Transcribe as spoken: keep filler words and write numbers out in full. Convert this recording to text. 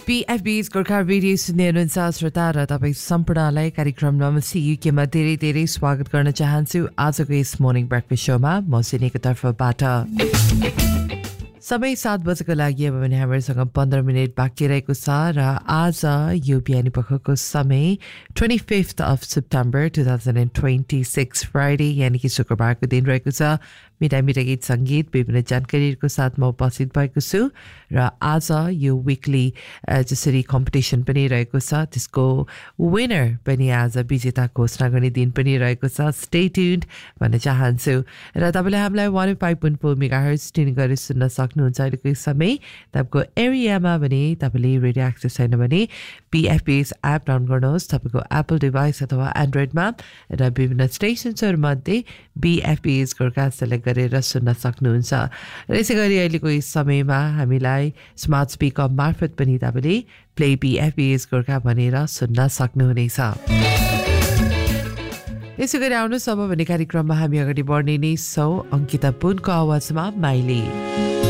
पीएफबी's Gorkha radio सुन्ने हुनुहुन्छ श्रोता र तपाईँ सम्पूर्णलाई कार्यक्रम नमस्ते युकेमा धेरै धेरै स्वागत गर्न चाहन्छु आजको यस मर्निङ ब्रेकफास्ट शोमा म सिनेको तर्फबाट समय सात बजेको लागि अब भने हामीसँग पन्ध्र मिनट बाँकी रहेको छ र आज यो बिहानी पखको समय twenty fifth of September two thousand twenty six Friday यानि कि शुक्रबारको दिन रहेको छ मिठा मिठा गीत सङ्गीत विभिन्न जानकारीहरूको साथमा उपस्थित भएको छु र आज यो विकली जसरी कम्पिटिसन पनि रहेको छ त्यसको विनर पनि आज विजेता घोषणा गर्ने दिन पनि रहेको छ स्टे ट्युन्ड भन्न चाहन्छु र तपाईँले हामीलाई one five point four mega hertz tune गरेर सुन्न सक्नुहुन्छ अहिलेको समय तपाईँको एरियामा भने तपाईँले रेडियो एक्सेस छैन भने पीएफबी's एप डाउन गर्नुहोस् तपाईँको एप्पल डिभाइस अथवा एन्ड्रोइडमा र विभिन्न स्टेसन्सहरूमध्ये बीएफबी's गोर्खा सेलेक्ट गरेर सुन्न सक्नुहुन्छ र यसै गरी अहिलेको यस समयमा हामीलाई स्मार्ट स्पिकर मार्फत पनि तपाईँले प्ले बीएफबी's गोर्खा भनेर सुन्न सक्नुहुनेछ यसै गरी आउनुहोस् अब भन्ने कार्यक्रममा हामी अगाडि बढ्ने नै छौँ अङ्किता पुनको आवाजमा माइली